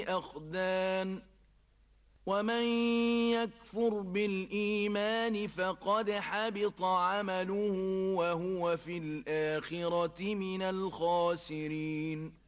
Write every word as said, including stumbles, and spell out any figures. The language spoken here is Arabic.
أخدان ومن يكفر بالإيمان فقد حبط عمله وهو في الآخرة من الخاسرين